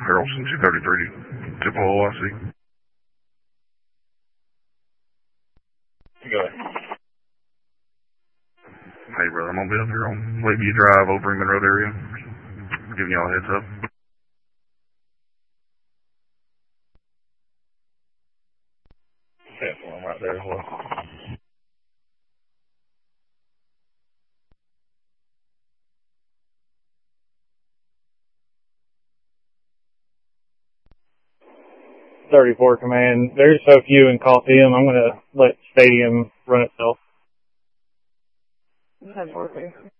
Harrelson 233 to Typical OIC. Go ahead. Hey, brother, I'm going to be up here on Lakeview Drive, Old Freeman Road area. Giving y'all a heads up. That's one right there as well. .34 command. There's so few in Coliseum. I'm going to let Stadium run itself. 10-4.